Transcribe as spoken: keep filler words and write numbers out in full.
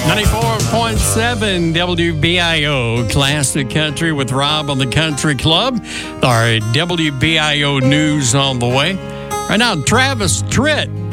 ninety-four point seven W B I O Classic Country with Rob on the Country Club. Our W B I O news on the way. Right now, Travis Tritt